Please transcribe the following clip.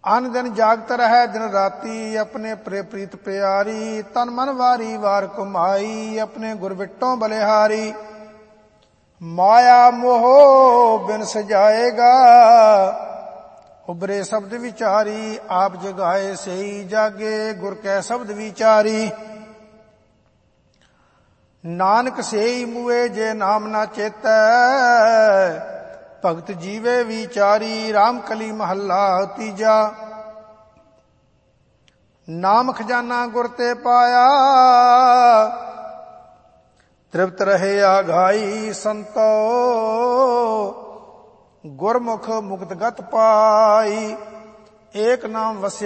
ਅਨ ਦਿਨ ਜਾਗਤ ਰਹੈ ਦਿਨ ਰਾਤੀ, ਆਪਣੇ ਪ੍ਰੀਤ ਪਿਆਰੀ। ਤਨ ਮਨ ਵਾਰੀ ਵਾਰ ਘੁਮਾਈ, ਆਪਣੇ ਗੁਰ ਵਿਟੋਂ ਬਲਿਹਾਰੀ। ਮਾਇਆ ਮੋਹ ਬਿਨ ਸਜਾਏਗਾ, ਉਬਰੇ ਸ਼ਬਦ ਵਿਚਾਰੀ। ਆਪ ਜਗਾਏ ਸਈ ਜਾਗੇ, ਗੁਰ ਕੈ ਸ਼ਬਦ ਵਿਚਾਰੀ। ਨਾਨਕ ਸੇਈ ਮੂਏ ਜੇ ਨਾਮ ਨਾ ਚੇਤੈ, ਭਗਤ ਜੀਵੇ ਵਿਚਾਰੀ। ਰਾਮ ਕਲੀ ਮਹੱਲਾ ਤੀਜਾ। ਨਾਮ ਖਜ਼ਾਨਾ ਗੁਰ ਤੇ ਪਾਇਆ, ਤ੍ਰਿਪਤ ਰਹੇ ਆਘਾਈ। ਸੰਤੋ ਗੁਰਮੁਖ ਮੁਕਤ ਗਤ ਪਾਈ, ਏਕ ਨਾਮ ਵਸਿਆ